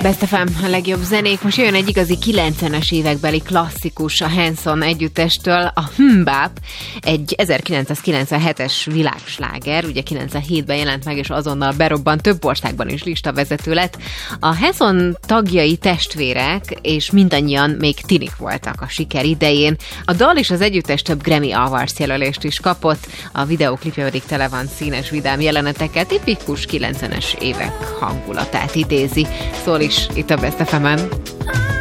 Best FM, a legjobb zenék. Most jön egy igazi 90-es évekbeli klasszikus a Hanson együttestől, a MMMBop, egy 1997-es világsláger, ugye 97-ben jelent meg, és azonnal berobbant, több országban is listavezető lett. A Hanson tagjai testvérek, és mindannyian még tinik voltak a siker idején. A dal és az együttes több Grammy Awards jelölést is kapott, a videóklipje pedig tele van színes, vidám jelenetekkel, tipikus 90-es évek hangulatát idézi. Szól is itt a Best FM-en.